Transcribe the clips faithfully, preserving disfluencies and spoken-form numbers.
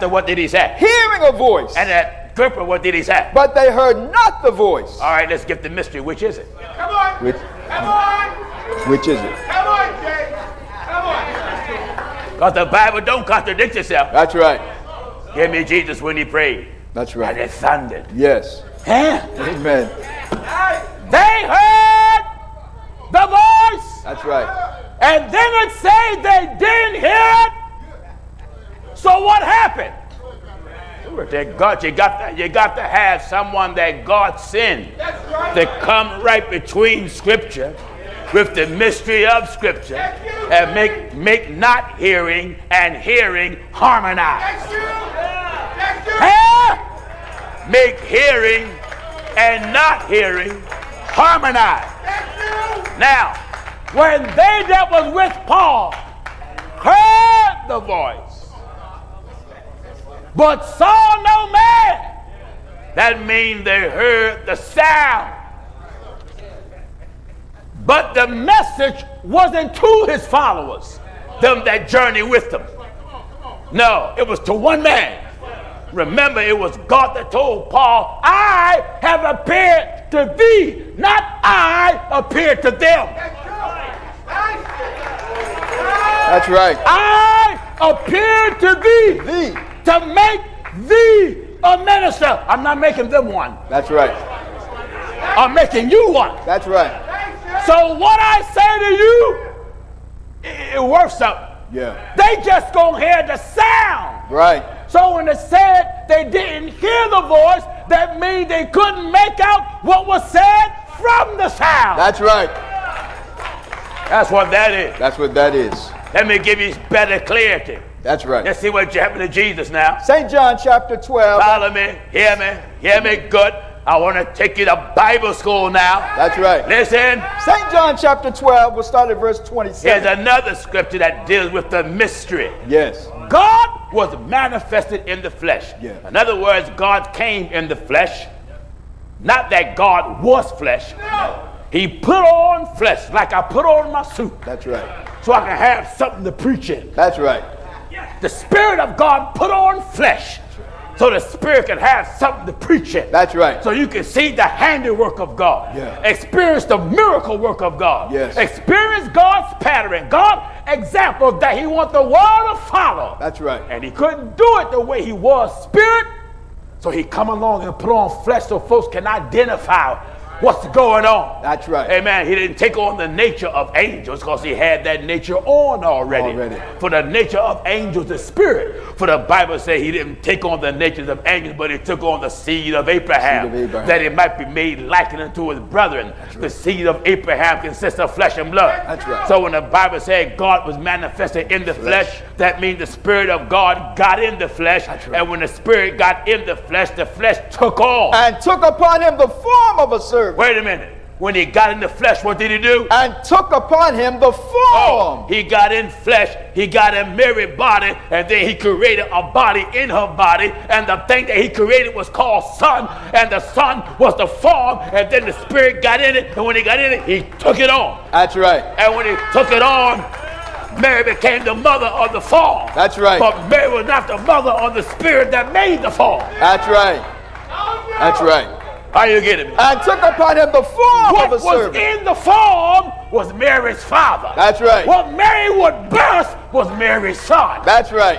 after, what did he say? Hearing a voice. And at Agrippa, what did he say? But they heard not the voice. All right, let's get the mystery. Which is it? Come on. Which, Come on. which is it? Come on, Jay. Come on. Because the Bible don't contradict itself. That's right. Give me Jesus when he prayed. That's And right. it thundered. Yes. Huh? Amen. They heard the voice. That's right. And then it said they didn't hear it. So what happened? That God, you got to, you got to have someone that God sent to come right between Scripture with the mystery of Scripture and make make not hearing and hearing harmonize. Huh? Make hearing and not hearing harmonize. Now, when they that was with Paul heard the voice, but saw no man, that means they heard the sound. But the message wasn't to his followers, them that journey with them. No, it was to one man. Remember, it was God that told Paul, I have appeared to thee, not I appeared to them. That's right. I appeared to thee, Thee. to make thee a minister. I'm not making them one. That's right. I'm making you one. That's right. So what I say to you, it, it works something. Yeah. They just gonna hear the sound. Right. So when it said they didn't hear the voice, that means they couldn't make out what was said from the sound. That's right. That's what that is. That's what that is. Let me give you better clarity. That's right. Let's see what happened to Jesus now. Saint John chapter twelve. Follow me, hear me, hear me good. I want to take you to Bible school now. That's right. Listen, Saint John chapter twelve, we'll start at verse here's twenty-seven. another scripture that deals with the mystery. Yes. God was manifested in the flesh. Yeah. In other words, God came in the flesh. Not that God was flesh. No. He put on flesh like I put on my suit That's right. so I can have something to preach in. That's right. The Spirit of God put on flesh so the Spirit can have something to preach in. That's right. So you can see the handiwork of God. Yeah. Experience the miracle work of God. Yes. Experience God's pattern. God examples that he wants the world to follow. That's right. And he couldn't do it the way he was spirit. So he come along and put on flesh so folks can identify what's going on. That's right. Amen. He didn't take on the nature of angels because he had that nature on already. Already. For the nature of angels is spirit. For the Bible says he didn't take on the natures of angels, but he took on the seed of Abraham, Seed of Abraham. that it might be made likened unto his brethren. The seed of Abraham consists of flesh and blood. That's right. So when the Bible said God was manifested in the flesh, Flesh. that means the Spirit of God got in the flesh. That's right. And when the Spirit got in the flesh, the flesh took on. And took upon him the form of a servant. Wait a minute. When he got in the flesh, what did he do? And took upon him the form. Oh, he got in flesh, he got a Mary body, and then he created a body in her body, and the thing that he created was called Son, and the Son was the form, and then the Spirit got in it, and when he got in it, he took it on. That's right. And when he took it on, Mary became the mother of the form. That's right. But Mary was not the mother of the Spirit that made the form. That's right. That's right. Are you getting me? And took upon him the form What of a was servant. in the form was Mary's father. That's right. What Mary would birth was Mary's son. That's right.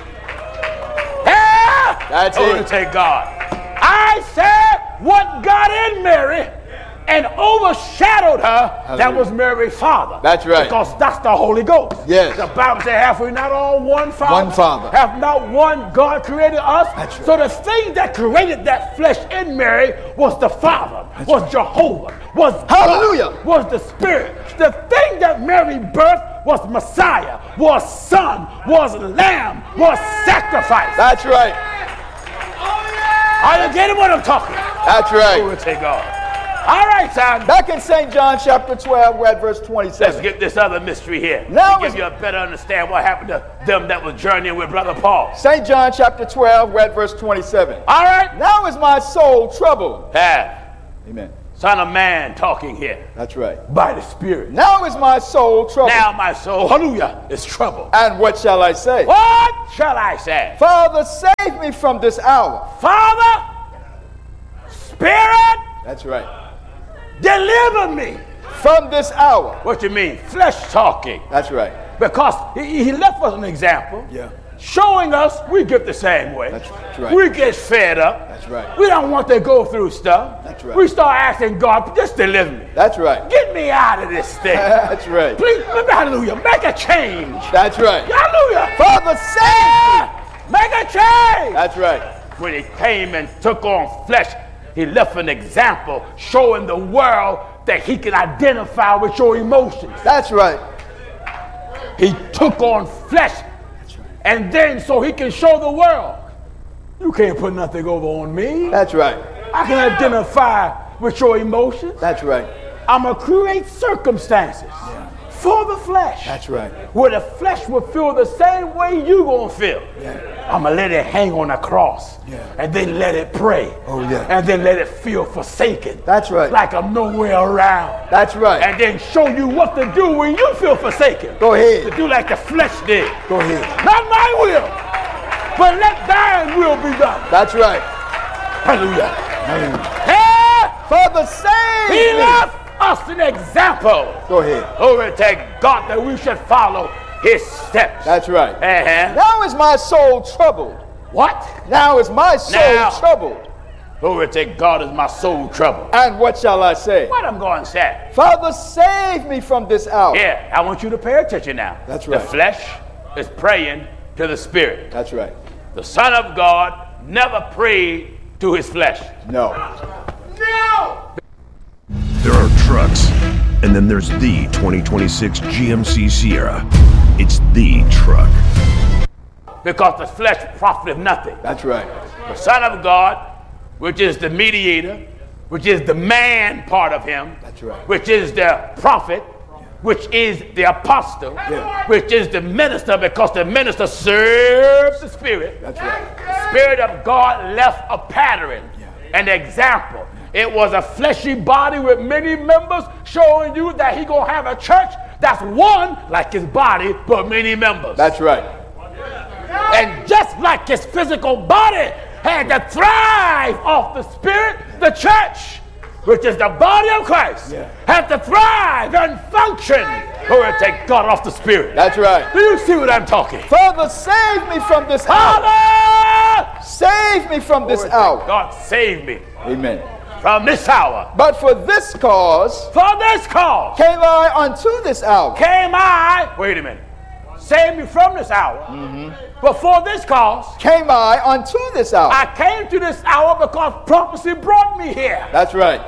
Yeah! That's oh, it. to take God. I said what got in Mary and overshadowed her, that Hallelujah. was Mary's father. That's right. Because that's the Holy Ghost. Yes. The Bible says, have we not all one Father? One Father. Have not one God created us? That's right. So the thing that created that flesh in Mary was the Father, was Jehovah, was Hallelujah. God, was the Spirit. The thing that Mary birthed was Messiah, was Son, was Lamb, was sacrifice. That's right. Are you getting what I'm talking about? That's right. Glory to God. All right, son. Back in Saint John chapter twelve, we're at verse Let's twenty-seven. get this other mystery here. Now to give is- you a better understand what happened to them that was journeying with Brother Paul. Saint John chapter twelve, we're at verse twenty-seven. All right. Now is my soul troubled. Yeah. Amen. Son of Man talking here That's right. by the Spirit. Now is my soul troubled. Now my soul, hallelujah, is troubled. And what shall I say? What shall I say? Father, save me from this hour. Father, Spirit, That's right. deliver me. From this hour. What you mean? Flesh talking. That's right. Because he, he left us an example. Yeah. Showing us we get the same way. That's, that's right. We get fed up. That's right. We don't want to go through stuff. That's right. We start asking God, just deliver me. That's right. Get me out of this thing. That's right. Please, hallelujah, make a change. That's right. Hallelujah. Father, save me. Make a change. That's right. When he came and took on flesh, he left an example showing the world that he can identify with your emotions. That's right. He took on flesh. And then so he can show the world, you can't put nothing over on me. That's right. I can identify with your emotions. That's right. I'm going to create circumstances Yeah. for the flesh. That's right. Where the flesh will feel the same way you going to feel. Yeah. I'm going to let it hang on the cross. Yeah. And then let it pray. Oh, yeah. And then let it feel forsaken. That's right. Like I'm nowhere around. That's right. And then show you what to do when you feel forsaken. Go ahead. To do like the flesh did. Go ahead. Not my will, but let thine will be done. That's right. Hallelujah. Hallelujah. Yeah. Father, save He me. left us an example. Go ahead. Glory to God that we should follow his steps. That's right. Uh-huh. Now is my soul troubled. What? Now is my soul Now. troubled. Glory to God is my soul troubled. And what shall I say? What I'm going to say? Father, save me from this hour. Yeah, I want you to pay attention now. That's right. The flesh is praying to the Spirit. That's right. The Son of God never prayed to his flesh. No. No! There are trucks, and then there's the twenty twenty-six G M C Sierra. It's the truck. Because the flesh profiteth nothing. That's right. The Son of God, which is the mediator, which is the man part of him, That's right. which is the prophet, which is the apostle, Yeah. which is the minister, because the minister serves the Spirit. That's right. The Spirit of God left a pattern, an example. It was a fleshy body with many members, showing you that he gonna have a church that's one like his body, but many members. That's right. And just like his physical body had to thrive off the Spirit, the church, which is the body of Christ, Yeah. had to thrive and function. Glory to God off the Spirit. That's right. Do you see what I'm talking? Father, save me from this hour. Father! Save me from this Glory to hour. God, save me Amen. from this hour. But for this cause For this cause came I unto this hour. came I, wait a minute, save me from this hour. But for this cause, Came I unto this hour. I came to this hour because prophecy brought me here. That's right.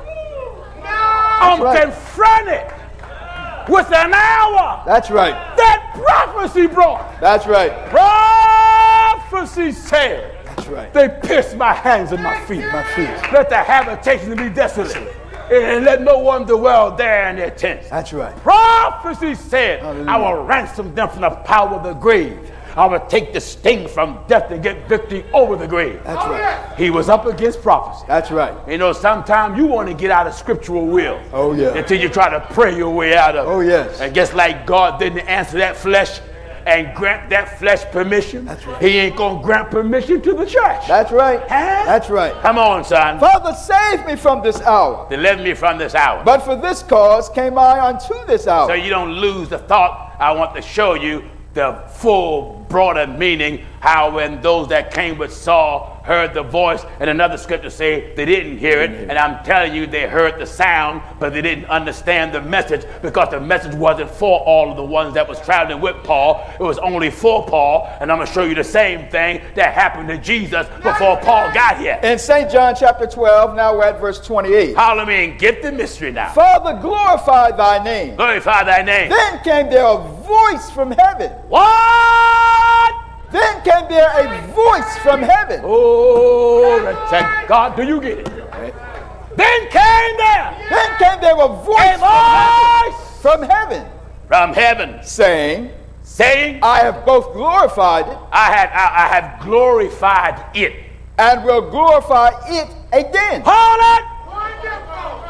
I'm right. confronted with an hour That's right. that prophecy brought. That's right. Prophecy said, That's right. they pierced my hands and my feet. My feet. Let the habitation be desolate, and let no one dwell there in their tents. That's right. Prophecy said, Hallelujah. I will ransom them from the power of the grave. I will take the sting from death and get victory over the grave. That's right. He was up against prophecy. That's right. You know, sometimes you want to get out of scriptural will. Oh, yeah. Until you try to pray your way out of it. Oh, yes. And just like God didn't answer that flesh and grant that flesh permission, That's right. he ain't going to grant permission to the church. That's right. Huh? That's right. Come on, son. Father, save me from this hour. Deliver me from this hour. But for this cause came I unto this So hour. you don't lose the thought. I want to show you the full, broader meaning, how when those that came with Saul heard the voice, and another scripture say they didn't hear it, and I'm telling you they heard the sound, but they didn't understand the message, because the message wasn't for all of the ones that was traveling with Paul. It was only for Paul, and I'm going to show you the same thing that happened to Jesus before Paul got here. In Saint John chapter twelve, now we're at verse twenty-eight. Holler me and get the mystery now. Father, glorify thy name. Glorify thy name. Then came there a voice from heaven. What? Then came there a voice from heaven. Oh, thank God. Do you get it? Then came there Then came there a voice a voice from heaven, from heaven saying, saying, I have both glorified it I had I, I have glorified it. and will glorify it again. Hold it. Wonderful!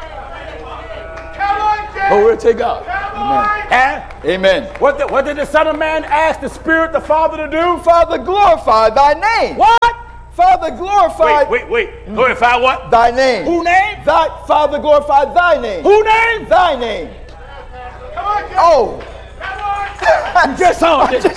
Glory to God. Amen. And Amen. what, the, what did the Son of Man ask the Spirit, the Father, to do? Father, glorify thy name. What? Father, glorify Wait, wait, wait. Glorify what? thy name. Who name? Thy, Father, glorify thy name. Who name? Thy name. Oh. You just saw it.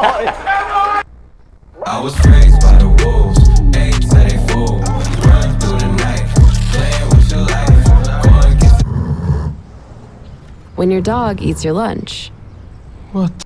I was raised by the wolves, ain't say they fool. Run through the night, playing with your life. Go against. When your dog eats your lunch. What